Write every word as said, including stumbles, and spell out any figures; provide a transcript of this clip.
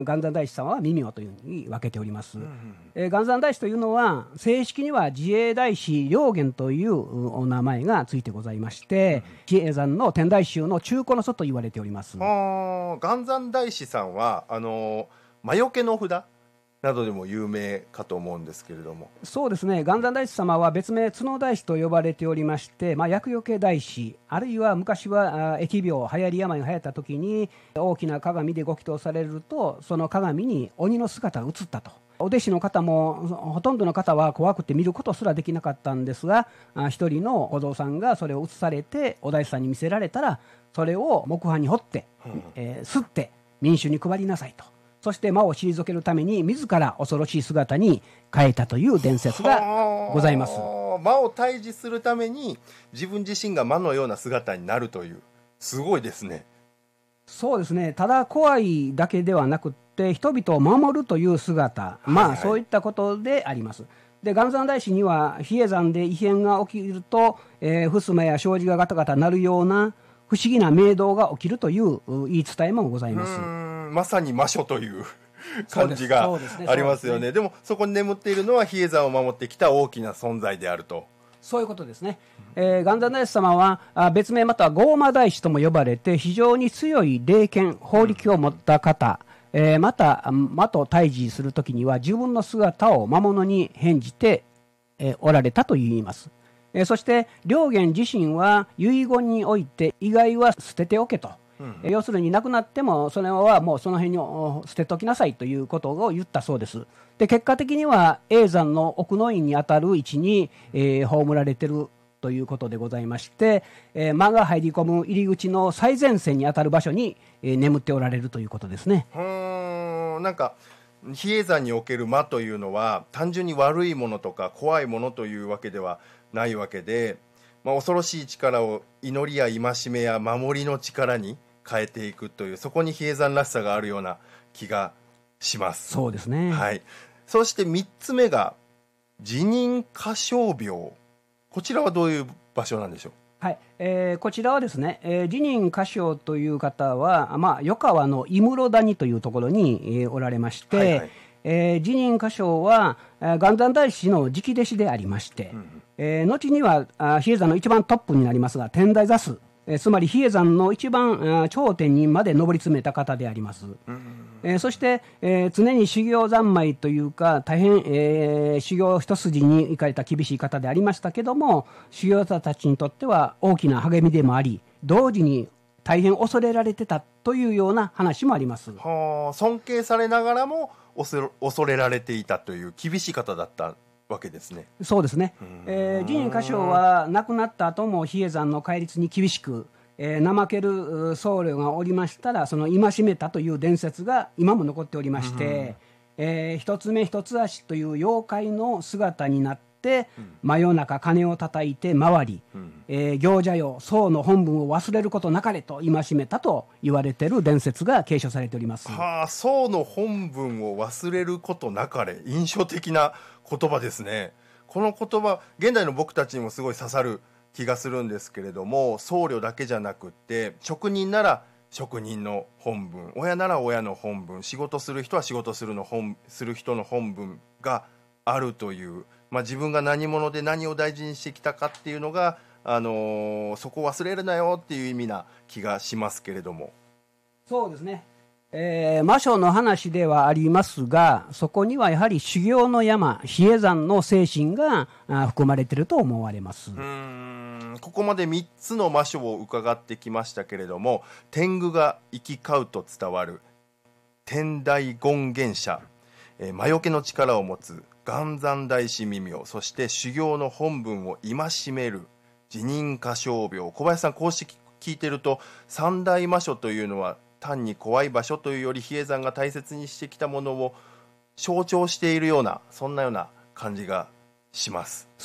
元三大師様は未明というふうに分けております、 うんうん、 えー、元三大師というのは正式には自栄大師良源というお名前がついてございまして、うん、比叡山の天台宗の中古の祖と言われております。 あ、元三大師さんはあの魔除けの札などでも有名かと思うんですけれども。 そうですね、元三大師様は別名角大師と呼ばれておりまして、まあ、厄除け大師、あるいは昔は疫病、流行り病が流行った時に大きな鏡でご祈祷されると、その鏡に鬼の姿が映ったと。お弟子の方もほとんどの方は怖くて見ることすらできなかったんですが、一人のお坊さんがそれを映されてお大師さんに見せられたら、それを木版に彫って、うんえー、刷って民衆に配りなさいと。そして魔を退けるために自ら恐ろしい姿に変えたという伝説がございます。 魔を退治するために自分自身が魔のような姿になるという、すごいですね。 そうですね、ただ怖いだけではなくって人々を守るという姿、まあ、はいはい、そういったことであります。で元三大師には比叡山で異変が起きると、えー、襖や障子がガタガタ鳴るような不思議な冥動が起きるという言い伝えもございます。 うーん、まさに魔所という感じがありますよね。でもそこに眠っているのは比叡山を守ってきた大きな存在であると。 そういうことですね。えー、元三大師様はあ別名または合魔大師とも呼ばれて非常に強い霊剣法力を持った方、えー、また魔と対峙するときには自分の姿を魔物に変じて、えー、おられたといいます。えー、そして良源自身は遺言において意外は捨てておけと、うん、えー、要するに亡くなってもそれはもうその辺に捨てておきなさいということを言ったそうです。で結果的には叡山の奥の院にあたる位置に、えー、葬られているということでございまして、えー、魔が入り込む入り口の最前線にあたる場所に、えー、眠っておられるということですね。 うーん、なんか比叡山における魔というのは単純に悪いものとか怖いものというわけではないわけで、まあ、恐ろしい力を祈りや戒めや守りの力に変えていくという、そこに比叡山らしさがあるような気がします。 そうですね、 はい、そしてみっつめが辞任歌唱廟、こちらはどういう場所なんでしょう。 はい、えー、こちらはですね、えー、辞任歌唱という方は、まあ、余川の井室谷というところに、えー、おられまして、はいはい、えー、辞任歌唱は元三大師の直弟子でありまして、うん、えー、後にはあ比叡山の一番トップになりますが天台座主、えー、つまり比叡山の一番頂点にまで上り詰めた方であります。うん、えー、そして、えー、常に修行三昧というか大変、えー、修行一筋に行かれた厳しい方でありましたけども、修行者たちにとっては大きな励みでもあり、同時に大変恐れられてたというような話もあります。 はあ、尊敬されながらも恐れられていたという厳しい方だったわけですね。 そうですね。えー、辞任歌唱は亡くなった後も比叡山の戒律に厳しく、えー、怠ける僧侶がおりましたらその戒めたという伝説が今も残っておりまして、えー、一つ目一つ足という妖怪の姿になって、うん、真夜中鐘を叩いて回り、うん、えー、行者よ僧の本分を忘れることなかれと戒めたと言われている伝説が継承されております。 はあ、僧の本分を忘れることなかれ、印象的な言葉ですね。この言葉現代の僕たちにもすごい刺さる気がするんですけれども、僧侶だけじゃなくって職人なら職人の本分、親なら親の本分、仕事する人は仕事するの本する人の本分があるという、まあ、自分が何者で何を大事にしてきたかっていうのが、あのー、そこを忘れるなよっていう意味な気がしますけれども。 そうですね、えー、魔所の話ではありますが、そこにはやはり修行の山比叡山の精神が含まれていると思われます。 うーん、ここまでみっつの魔所を伺ってきましたけれども、天狗が行き交うと伝わる天台権現者、えー、魔除けの力を持つ元三大師未明、そして修行の本分を戒める辞任歌唱廟。小林さん、こうして聞いてると三大魔所というのは単に怖い場所というより比叡山が大切にしてきたものを象徴しているような、そんなような感じがします。